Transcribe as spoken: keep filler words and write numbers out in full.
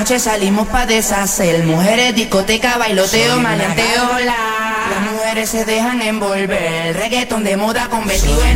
noche salimos pa' deshacer. Mujeres, discoteca, bailoteo, maleanteo. Las mujeres se dejan envolver. Reggaetón de moda con vestido en